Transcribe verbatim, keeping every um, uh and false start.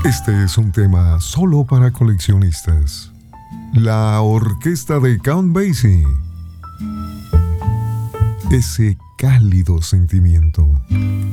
Este es un tema solo para coleccionistas. La orquesta de Count Basie. Ese cálido sentimiento.